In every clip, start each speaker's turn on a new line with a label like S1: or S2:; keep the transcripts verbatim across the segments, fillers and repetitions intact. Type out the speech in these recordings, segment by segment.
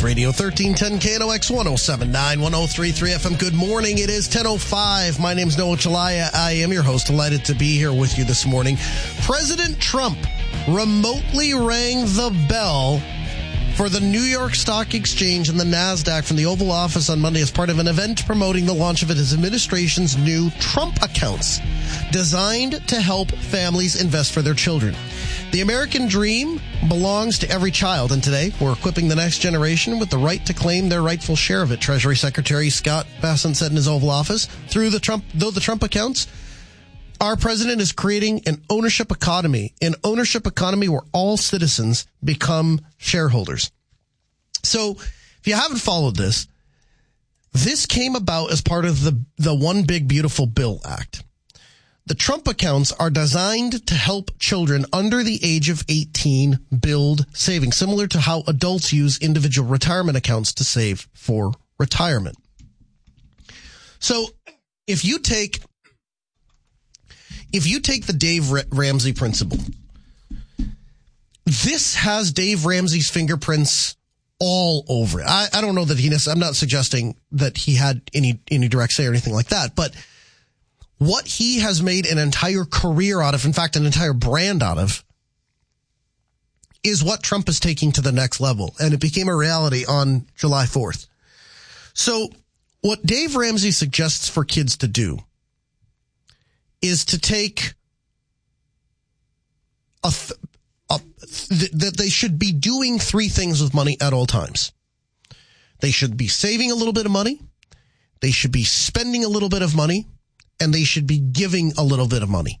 S1: News Radio thirteen ten K N O X one oh seven point nine, one oh three point three F M. Good morning. It is ten oh five. My name's Noah Chalaya. I am your host. Delighted to be here with you this morning. President Trump remotely rang the bell for the New York Stock Exchange and the NASDAQ from the Oval Office on Monday as part of an event promoting the launch of his administration's new Trump accounts, designed to help families invest for their children. The American dream belongs to every child, and today we're equipping the next generation with the right to claim their rightful share of it, Treasury Secretary Scott Bessent said in his Oval Office. Through the Trump, though the Trump accounts, our president is creating an ownership economy, an ownership economy where all citizens become shareholders. So if you haven't followed this, this came about as part of the, the One Big Beautiful Bill Act. The Trump accounts are designed to help children under the age of eighteen build savings, similar to how adults use individual retirement accounts to save for retirement. So if you take If you take the Dave Ramsey principle, this has Dave Ramsey's fingerprints all over it. I, I don't know that he, I'm not suggesting that he had any, any direct say or anything like that, but what he has made an entire career out of, in fact, an entire brand out of, is what Trump is taking to the next level. And it became a reality on July fourth. So what Dave Ramsey suggests for kids to do is to take a, th- a th- that they should be doing three things with money at all times. They should be saving a little bit of money, they should be spending a little bit of money, and they should be giving a little bit of money.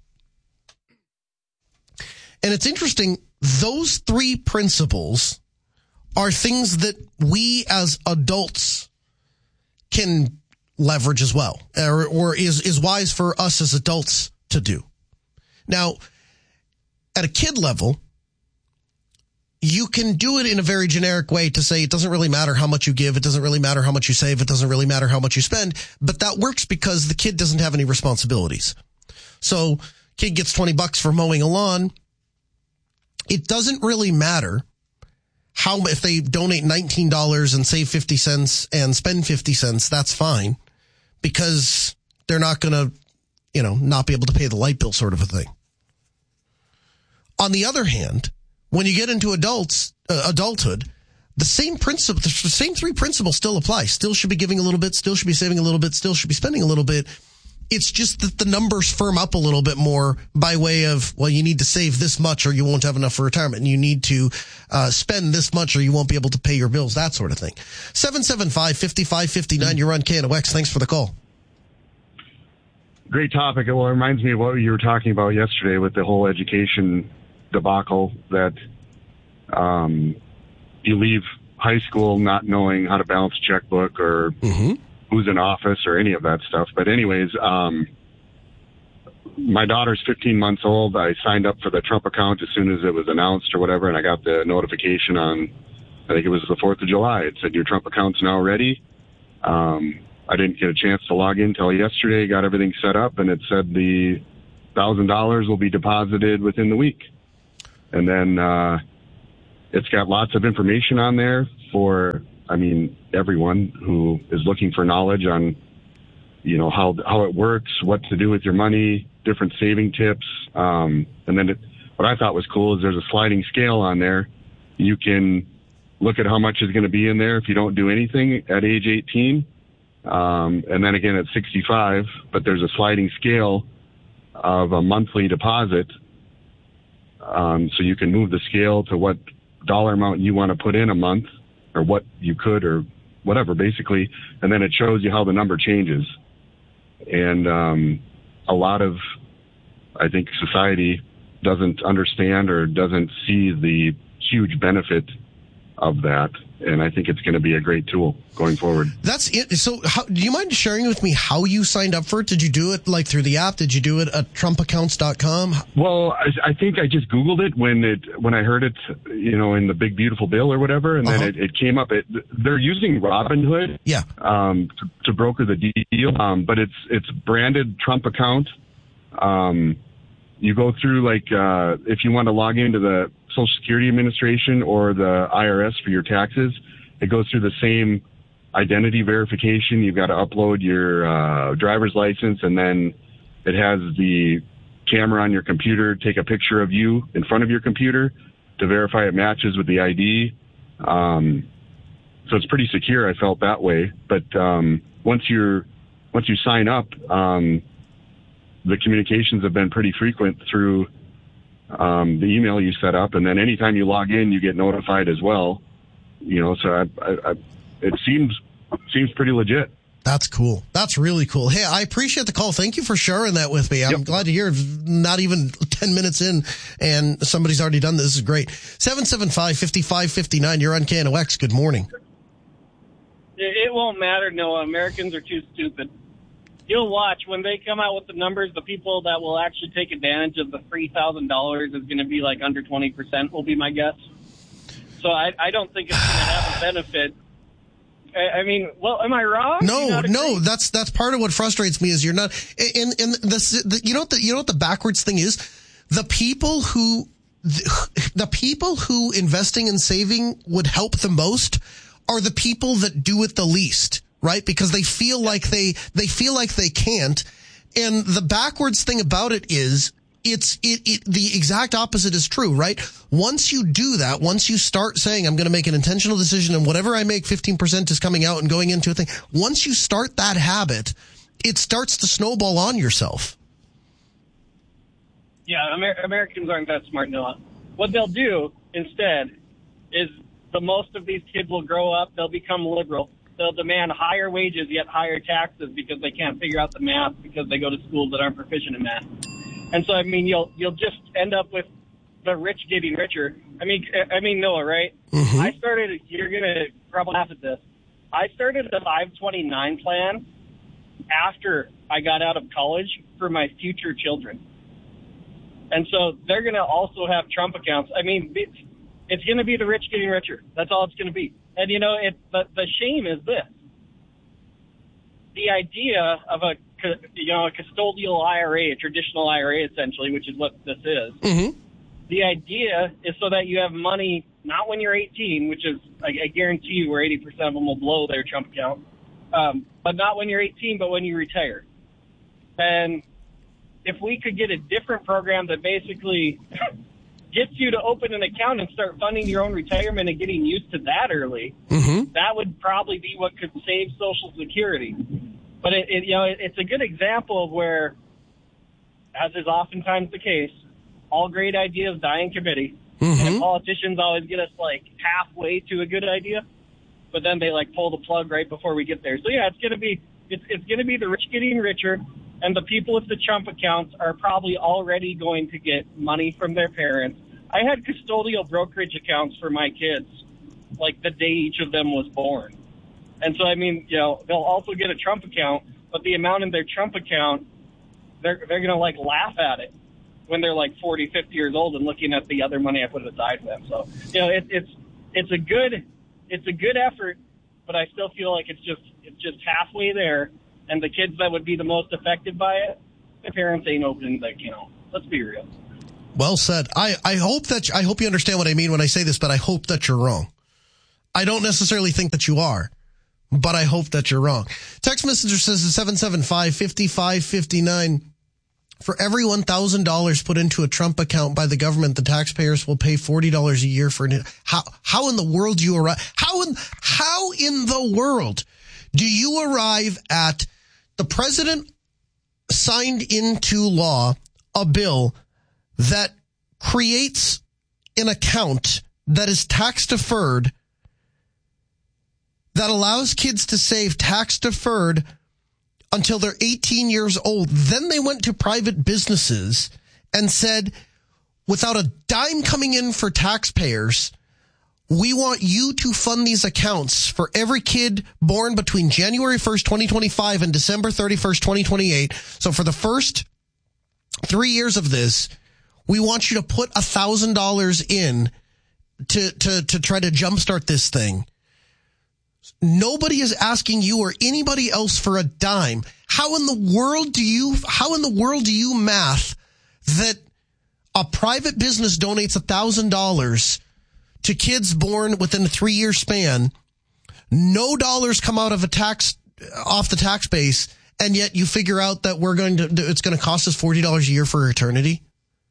S1: And it's interesting, those three principles are things that we as adults can leverage as well, or, or is, is wise for us as adults to do. Now, at a kid level, you can do it in a very generic way to say it doesn't really matter how much you give, it doesn't really matter how much you save, it doesn't really matter how much you spend, but that works because the kid doesn't have any responsibilities. So, kid gets twenty bucks for mowing a lawn. It doesn't really matter how, if they donate nineteen dollars and save fifty cents and spend fifty cents, that's fine, because they're not going to, you know, not be able to pay the light bill sort of a thing. On the other hand, when you get into adults, uh, adulthood, the same principle, the same three principles still apply. Still should be giving a little bit, still should be saving a little bit, still should be spending a little bit. It's just that the numbers firm up a little bit more by way of, well, you need to save this much or you won't have enough for retirement. And you need to uh, spend this much or you won't be able to pay your bills, that sort of thing. seven seven five, five five five nine, you're on K N O X. Thanks for the call.
S2: Great topic. Well, it reminds me of what you were talking about yesterday with the whole education debacle, that um, you leave high school not knowing how to balance a checkbook or mm-hmm. who's in office or any of that stuff. But anyways, um, my daughter's fifteen months old. I signed up for the Trump account as soon as it was announced or whatever, and I got the notification on, I think it was the fourth of July. It said, your Trump account's now ready. Um, I didn't get a chance to log in until yesterday, got everything set up, and it said the one thousand dollars will be deposited within the week. And then uh, it's got lots of information on there for, I mean, everyone who is looking for knowledge on, you know, how how it works, what to do with your money, different saving tips. Um, and then it, what I thought was cool is there's a sliding scale on there. You can look at how much is going to be in there if you don't do anything at age eighteen. Um, and then again at sixty-five, but there's a sliding scale of a monthly deposit. Um, so you can move the scale to what dollar amount you want to put in a month, or what you could, or whatever, basically. And then it shows you how the number changes. And um, a lot of, I think, society doesn't understand or doesn't see the huge benefit of that. And I think it's going to be a great tool going forward. That's it. So how, do you mind sharing with me how you signed up for it? Did you do it like through the app? Did you do it at trump accounts dot com? Well, I, I think I just Googled it when it when I heard it, you know, in the Big Beautiful Bill or whatever. And uh-huh. then it, it came up. It, they're using Robinhood yeah. um, to, to broker the deal. Um, but it's it's branded Trump account. Um, you go through, like, uh, if you want to log into the Social Security Administration or the I R S for your taxes, it goes through the same identity verification. You've got to upload your uh, driver's license, and then it has the camera on your computer take a picture of you in front of your computer to verify it matches with the I D. Um, so it's pretty secure, I felt that way. But um, once you're once you sign up, um, the communications have been pretty frequent through um, the email you set up, and then anytime you log in, you get notified as well. You know, so I, I, I, it seems seems pretty legit.
S1: That's cool. That's really cool. Hey, I appreciate the call. Thank you for sharing that with me. I'm yep. glad to hear not even ten minutes in and somebody's already done this. This is great. seven seven five, five five five nine. You're on K N O X. Good morning.
S3: It won't matter, Noah. Americans are too stupid. You'll watch when they come out with the numbers, the people that will actually take advantage of the three thousand dollars is going to be like under twenty percent will be my guess. So I, I don't think it's going to have a benefit. I mean, well, am I wrong?
S1: No, no, that's that's part of what frustrates me is you're not. And and the, the you know what the you know what the backwards thing is, the people who the, the people who investing and saving would help the most are the people that do it the least, right? Because they feel like they they feel like they can't. And the backwards thing about it is. It's it, it the exact opposite is true, right? Once you do that, once you start saying, I'm going to make an intentional decision and whatever I make, fifteen percent is coming out and going into a thing. Once you start that habit, it starts to snowball on yourself.
S3: Yeah, Amer- Americans aren't that smart, Noah. What they'll do instead is the most of these kids will grow up, they'll become liberal. They'll demand higher wages yet higher taxes because they can't figure out the math because they go to schools that aren't proficient in math. And so, I mean, you'll you'll just end up with the rich getting richer. I mean, I mean, Noah, right? Mm-hmm. I started, you're going to probably laugh at this. I started a five twenty-nine plan after I got out of college for my future children. And so they're going to also have Trump accounts. I mean, it's, it's going to be the rich getting richer. That's all it's going to be. And, you know, it, the, the shame is this. The idea of a you know, a custodial I R A, a traditional I R A essentially, which is what this is. Mm-hmm. The idea is so that you have money not when you're eighteen, which is, I, I guarantee you where eighty percent of them will blow their Trump account, um, but not when you're eighteen, but when you retire. And if we could get a different program that basically gets you to open an account and start funding your own retirement and getting used to that early, mm-hmm. that would probably be what could save Social Security. But it, it, you know, it, it's a good example of where, as is oftentimes the case, all great ideas die in committee, mm-hmm. and politicians always get us like halfway to a good idea, but then they like pull the plug right before we get there. So yeah, it's gonna be it's it's gonna be the rich getting richer, and the people with the Trump accounts are probably already going to get money from their parents. I had custodial brokerage accounts for my kids, like the day each of them was born. And so, I mean, you know, they'll also get a Trump account, but the amount in their Trump account, they're they're going to, like, laugh at it when they're, like, forty, fifty years old and looking at the other money I put aside for them. So, you know, it, it's it's a good it's a good effort, but I still feel like it's just it's just halfway there. And the kids that would be the most affected by it, their parents ain't opening the account. Let's be real.
S1: Well said. I, I hope that I hope you understand what I mean when I say this, but I hope that you're wrong. I don't necessarily think that you are. But I hope that you're wrong. Text messenger says seven seven five, five five five nine. For every one thousand dollars put into a Trump account by the government, the taxpayers will pay forty dollars a year for it. How, how in the world do you arrive? How in, how in the world do you arrive at the president signed into law a bill that creates an account that is tax deferred that allows kids to save tax deferred until they're eighteen years old. Then they went to private businesses and said, without a dime coming in for taxpayers, we want you to fund these accounts for every kid born between January first, twenty twenty-five and December thirty-first, twenty twenty-eight. So for the first three years of this, we want you to put one thousand dollars in to, to, to try to jumpstart this thing. Nobody is asking you or anybody else for a dime. How in the world do you, how in the world do you math that a private business donates one thousand dollars to kids born within a three-year span, No dollars come out of a tax off the tax base, and yet you figure out that we're going to it's going to cost us forty dollars a year for eternity.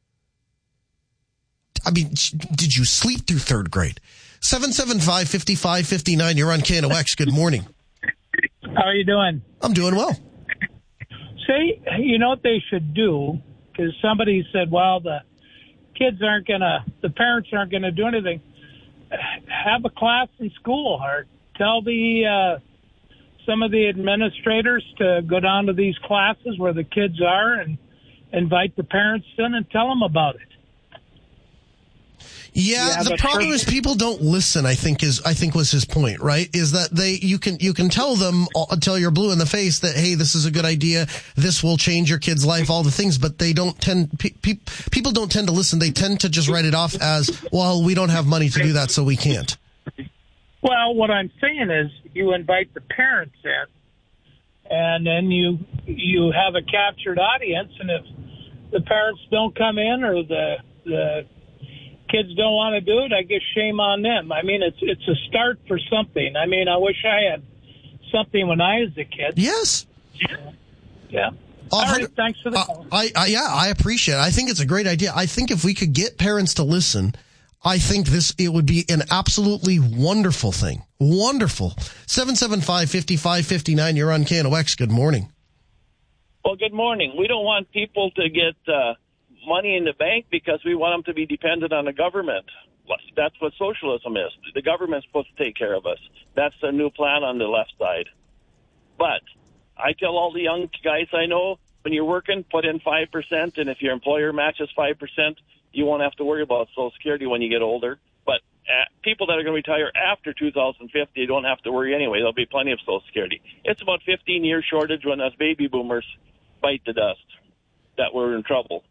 S1: I mean, did you sleep through third grade? seven seven five, five five five nine. You're on K N O X. Good morning.
S4: How are you doing?
S1: I'm doing well.
S4: See, you know what they should do? Because somebody said, well, the kids aren't going to, the parents aren't going to do anything. Have a class in school, or tell the uh, some of the administrators to go down to these classes where the kids are and invite the parents in and tell them about it.
S1: Yeah,
S4: yeah,
S1: the problem
S4: for-
S1: is people don't listen, I think is I think was his point, right? Is that they you can you can tell them until you're blue in the face that, hey, this is a good idea, this will change your kid's life, all the things, but they don't tend pe- pe- people don't tend to listen. They tend to just write it off as, well, we don't have money to do that, so we can't.
S4: Well, what I'm saying is you invite the parents in, and then you you have a captured audience, and if the parents don't come in or the the kids don't want to do it, I guess shame on them. I mean, it's it's a start for something. I mean, I wish I had something when I was a kid.
S1: Yes.
S4: Yeah. All right, thanks for the call.
S1: Uh, I, I, yeah, I appreciate it. I think it's a great idea. I think if we could get parents to listen, I think this it would be an absolutely wonderful thing. Wonderful. seven seven five, five five five nine. You're on K N O X. Good morning.
S5: Well, good morning. We don't want people to get uh, money in the bank because we want them to be dependent on the government. That's what socialism is. The government's supposed to take care of us. That's the new plan on the left side. But I tell all the young guys I know, when you're working, put in five percent, and if your employer matches five percent, you won't have to worry about Social Security when you get older. But uh, people that are going to retire after two thousand fifty don't have to worry anyway. There'll be plenty of Social Security. It's about fifteen year shortage when us baby boomers bite the dust that we're in trouble.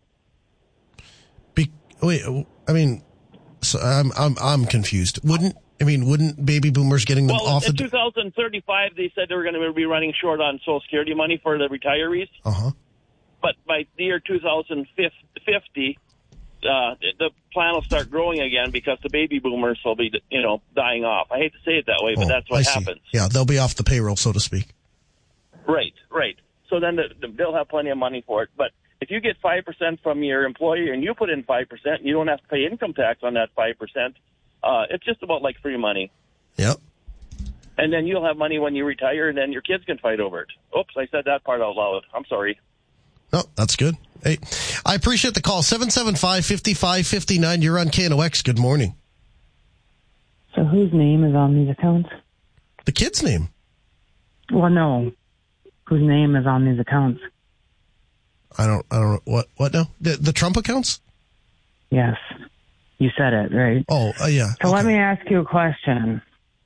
S1: Be, wait, I mean, so I'm I'm I'm confused. Wouldn't I mean? Wouldn't baby boomers getting them
S5: well,
S1: off
S5: in
S1: the?
S5: two thousand thirty-five, they said they were going to be running short on Social Security money for the retirees.
S1: Uh huh.
S5: But by the year two thousand fifty, uh, the plan will start growing again because the baby boomers will be, you know, dying off. I hate to say it that way, but
S1: Oh,
S5: that's what
S1: I see.
S5: happens.
S1: Yeah, they'll be off the payroll, so to speak.
S5: Right, right. So then the, the, they'll have plenty of money for it. But if you get five percent from your employer and you put in five percent, and you don't have to pay income tax on that five percent, uh, it's just about like free money.
S1: Yep.
S5: And then you'll have money when you retire, and then your kids can fight over it. Oops, I said that part out loud. I'm sorry.
S1: No, that's good. Hey, I appreciate the call. seven seven five, five five five nine. You're on K N O X. Good morning.
S6: So whose name is on these accounts?
S1: The kid's name.
S6: Well, no. Whose name is on these accounts?
S1: I don't, I don't know. What, what now? The, the Trump accounts?
S6: Yes. You said it, right?
S1: Oh, uh, yeah.
S6: So
S1: okay.
S6: let me ask you a question.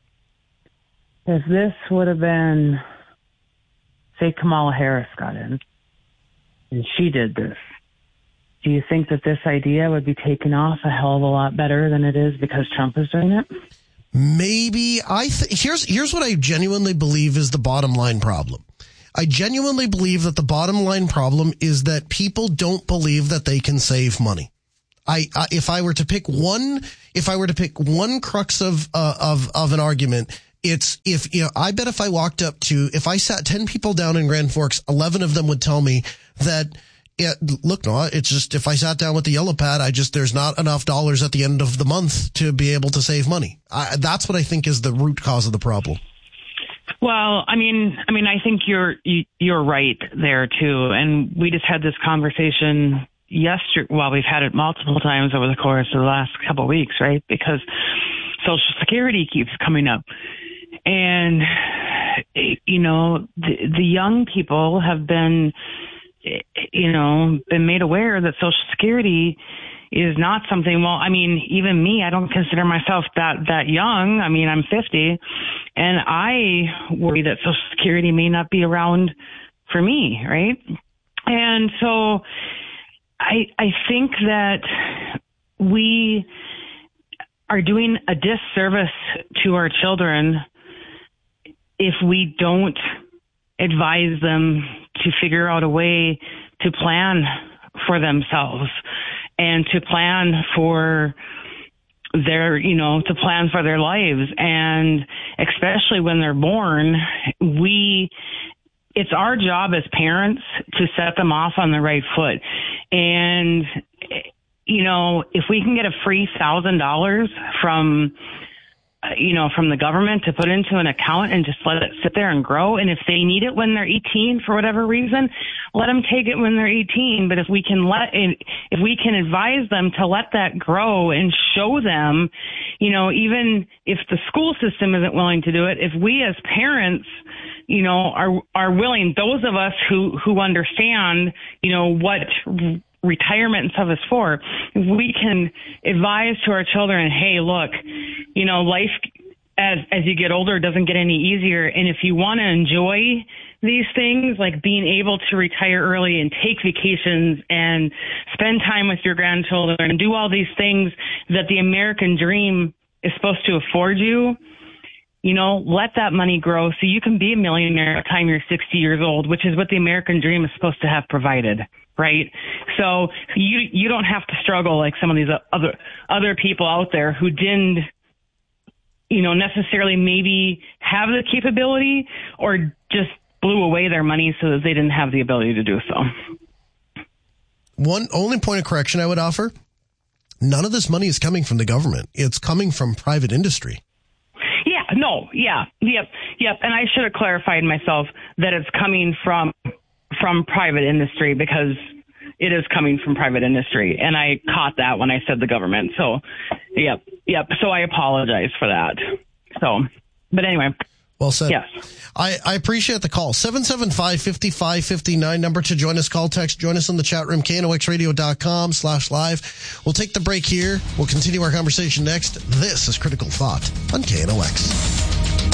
S6: If this would have been, say Kamala Harris got in, and she did this, do you think that this idea would be taken off a hell of a lot better than it is because Trump is doing it?
S1: Maybe. I th- here's here's what I genuinely believe is the bottom line problem. I genuinely believe that the bottom line problem is that people don't believe that they can save money. I, I if I were to pick one, if I were to pick one crux of uh, of of an argument, it's if you know, I bet if I walked up to, if I sat ten people down in Grand Forks, eleven of them would tell me that, yeah, look, no, it's just if I sat down with the yellow pad, I just there's not enough dollars at the end of the month to be able to save money. I, that's what I think is the root cause of the problem.
S7: Well, I mean, I mean, I think you're you're right there too, and we just had this conversation yesterday. Well, we've had it multiple times over the course of the last couple of weeks, right? Because Social Security keeps coming up, and you know, the, the young people have been, you know, been made aware that Social Security is not something, well, I mean, even me, I don't consider myself that, that young. I mean, I'm fifty, and I worry that Social Security may not be around for me, right? And so I, I think that we are doing a disservice to our children if we don't advise them to figure out a way to plan for themselves and to plan for their, you know, to plan for their lives. And especially when they're born, we, it's our job as parents to set them off on the right foot. And, you know, if we can get a free thousand dollars from, you know, from the government to put into an account and just let it sit there and grow. And if they need it when they're eighteen for whatever reason, let them take it when they're eighteen. But if we can let, if we can advise them to let that grow and show them, you know, even if the school system isn't willing to do it, if we as parents, you know, are, are willing, those of us who, who understand, you know, what retirement and stuff is for, if we can advise to our children, hey, look, you know, life as as you get older doesn't get any easier. And if you want to enjoy these things, like being able to retire early and take vacations and spend time with your grandchildren and do all these things that the American dream is supposed to afford you, you know, let that money grow so you can be a millionaire by the time you're sixty years old, which is what the American dream is supposed to have provided. Right. So you you don't have to struggle like some of these other other people out there who didn't, you know, necessarily maybe have the capability or just blew away their money so that they didn't have the ability to do so.
S1: One only point of correction I would offer, none of this money is coming from the government. It's coming from private industry.
S7: Yeah, no, yeah, yep, yep. And I should have clarified myself that it's coming from from private industry, because it is coming from private industry. And I caught that when I said the government. So, yep, yep. So I apologize for that. So, but anyway.
S1: Well said.
S7: Yes.
S1: I, I appreciate the call. seven seven five, five five five nine, number to join us. Call, text, join us in the chat room, K N O X radio dot com slash live. We'll take the break here. We'll continue our conversation next. This is Critical Thought on K N O X.